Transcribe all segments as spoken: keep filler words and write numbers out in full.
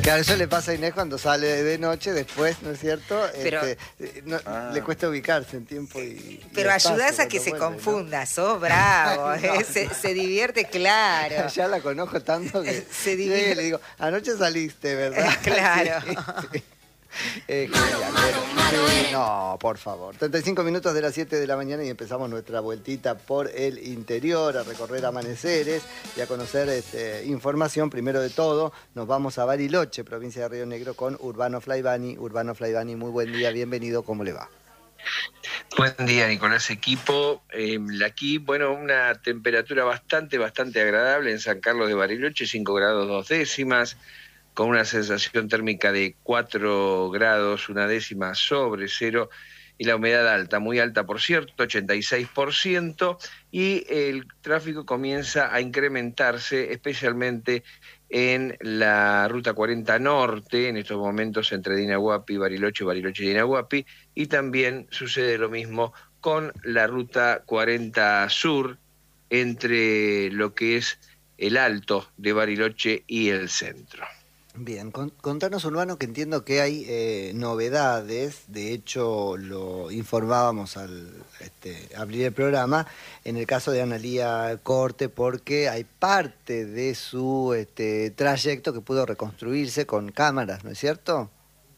Claro, eso le pasa a Inés cuando sale de noche, después, ¿no es cierto? Pero, este, no, ah. Le cuesta ubicarse en tiempo y. Pero y espacio, ayudás a que se vuelve, confunda, ¿no? sos bravo, No, ¿eh? se, no. se divierte, claro. Ya la conozco tanto que Se divierte. le digo, anoche saliste, ¿verdad? Claro. Sí, sí. Eh, genial, bueno, sí, no, por favor. treinta y cinco minutos de las siete de la mañana y empezamos nuestra vueltita por el interior, a recorrer amaneceres y a conocer este, información. Primero de todo, nos vamos a Bariloche, provincia de Río Negro, con Urbano Flaivani. Urbano Flaivani, muy buen día, bienvenido, ¿cómo le va? Buen día, Nicolás, equipo. Eh, aquí, bueno, una temperatura bastante, bastante agradable en San Carlos de Bariloche, cinco grados dos décimas, con una sensación térmica de cuatro grados, una décima sobre cero, y la humedad alta, muy alta por cierto, ochenta y seis por ciento, y el tráfico comienza a incrementarse, especialmente en la Ruta cuarenta Norte, en estos momentos entre Dinahuapi, Bariloche, Bariloche y Dinahuapi, y también sucede lo mismo con la Ruta cuarenta Sur, entre lo que es el Alto de Bariloche y el centro. Bien, con, contanos, Urbano, que entiendo que hay eh, novedades, de hecho lo informábamos al este, abrir el programa, en el caso de Analía Corte, porque hay parte de su este, trayecto que pudo reconstruirse con cámaras, ¿no es cierto?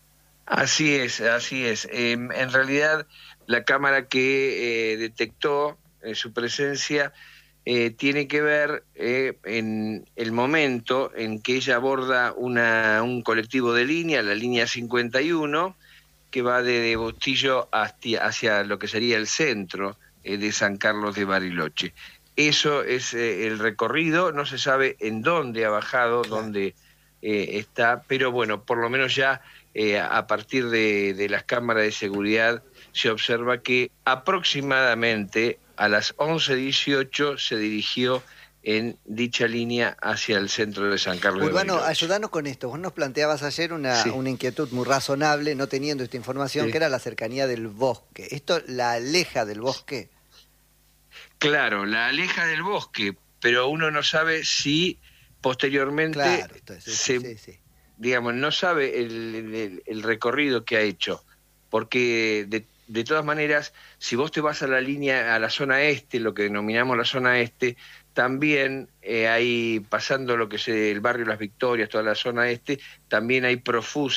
Así es, así es. Eh, en realidad, la cámara que eh, detectó eh, su presencia Eh, tiene que ver eh, en el momento en que ella aborda una, un colectivo de línea, la línea cincuenta y uno, que va de, de Bustillo hacia, hacia lo que sería el centro eh, de San Carlos de Bariloche. Eso es eh, el recorrido, no se sabe en dónde ha bajado, Claro. dónde eh, está, pero bueno, por lo menos ya eh, a partir de, de las cámaras de seguridad se observa que aproximadamente a las once dieciocho se dirigió en dicha línea hacia el centro de San Carlos Urbano, de Bariloche. ayudanos con esto. Vos nos planteabas ayer una, Sí. una inquietud muy razonable, no teniendo esta información, Sí. que era la cercanía del bosque. ¿Esto la aleja del bosque? Claro, la aleja del bosque, pero uno no sabe si posteriormente Claro, entonces, se, sí, sí. digamos, no sabe el, el, el recorrido que ha hecho, porque de, de todas maneras, si vos te vas a la línea, a la zona este, lo que denominamos la zona este, también eh, hay, pasando lo que es el barrio Las Victorias, toda la zona este, también hay profusa